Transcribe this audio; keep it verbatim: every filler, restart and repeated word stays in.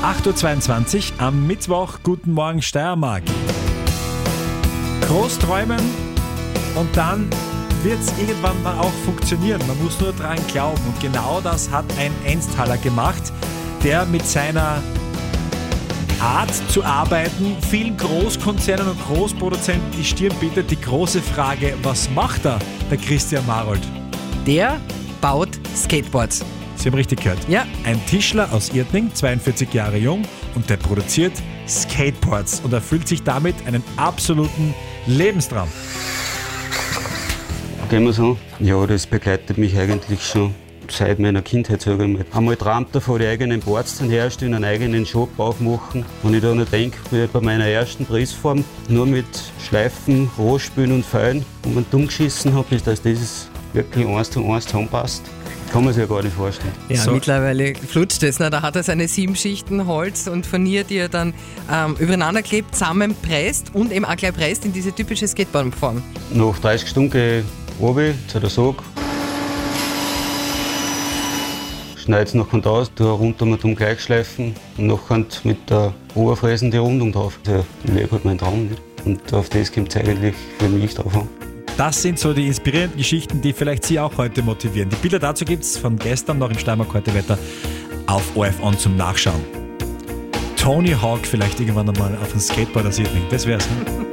acht Uhr zweiundzwanzig am Mittwoch. Guten Morgen Steiermark. Groß träumen und dann wird es irgendwann mal auch funktionieren. Man muss nur dran glauben. Und genau das hat ein Ennsthaler gemacht, der mit seiner Art zu arbeiten vielen Großkonzernen und Großproduzenten die Stirn bietet. Die große Frage, was macht da der Christian Marold? Der baut Skateboards. Sie haben richtig gehört. Ja. Ein Tischler aus Irtning, zweiundvierzig Jahre jung, und der produziert Skateboards und erfüllt sich damit einen absoluten Lebenstraum. Gehen wir so. Ja, das begleitet mich eigentlich schon seit meiner Kindheit, sage ich mal. Einmal träumt davon, die eigenen Boards zu herstellen, einen eigenen Shop aufmachen. Wenn ich da noch denke, wie bei meiner ersten Pressform, nur mit Schleifen, Rohspülen und Feilen, und man dumm geschissen habe, bis dass das wirklich eins zu eins zusammenpasst. Kann man sich ja gar nicht vorstellen. Ja, So. mittlerweile flutscht es. Ne? Da hat er seine sieben Schichten Holz und Furnier, die er dann ähm, übereinander klebt, zusammenpresst und eben auch gleich presst in diese typische Skateboardform. Nach dreißig Stunden gehe ich runter zu der Sog, schneide es nachher aus, tue runter mit dem Gleichschleifen und nachher mit der Oberfräsen die Rundung drauf. Also, ich lebe halt meinen Traum nicht. Und auf das kommt es eigentlich für mich drauf an. Das sind so die inspirierenden Geschichten, die vielleicht Sie auch heute motivieren. Die Bilder dazu gibt es von gestern noch im Steiermark heute Wetter auf O F On zum Nachschauen. Tony Hawk vielleicht irgendwann einmal auf dem Skateboard aus Irtning. Das wär's. Ne?